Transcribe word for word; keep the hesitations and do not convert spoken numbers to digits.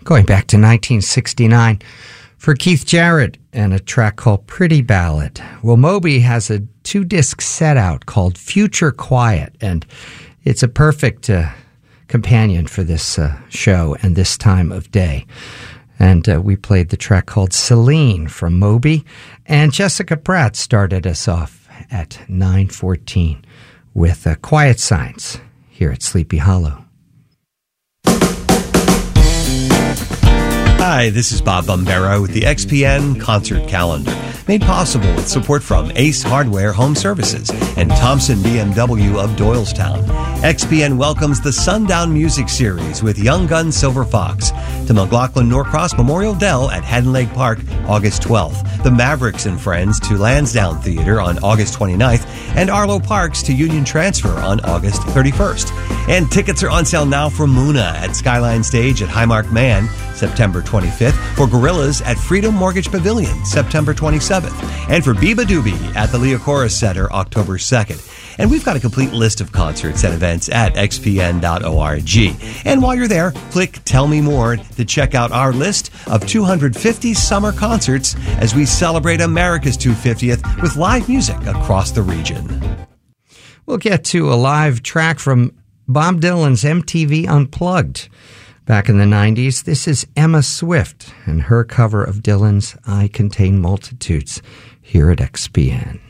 going back to nineteen sixty-nine for Keith Jarrett and a track called Pretty Ballad. Well, Moby has a two-disc set out called Future Quiet, and it's a perfect uh, companion for this uh, show and this time of day. And uh, we played the track called Celine from Moby, and Jessica Pratt started us off at nine fourteen with uh, Quiet Signs here at Sleepy Hollow. Hi, this is Bob Bombera with the X P N Concert Calendar, made possible with support from Ace Hardware Home Services and Thompson B M W of Doylestown. X P N welcomes the Sundown Music Series with Young Gun Silver Fox to McLaughlin Norcross Memorial Dell at Haddon Lake Park August twelfth, the Mavericks and Friends to Lansdowne Theater on August twenty-ninth, and Arlo Parks to Union Transfer on August thirty-first. And tickets are on sale now for Muna at Skyline Stage at Highmark Man September twenty-fifth, for Gorillas at Freedom Mortgage Pavilion September twenty-seventh, and for Biba Doobie at the Leocoris Center October second. And we've got a complete list of concerts and events at x p n dot org. And while you're there, click Tell Me More to check out our list of two hundred fifty summer concerts as we celebrate America's two hundred fiftieth with live music across the region. We'll get to a live track from Bob Dylan's M T V Unplugged. Back in the nineties, this is Emma Swift and her cover of Dylan's I Contain Multitudes here at X P N.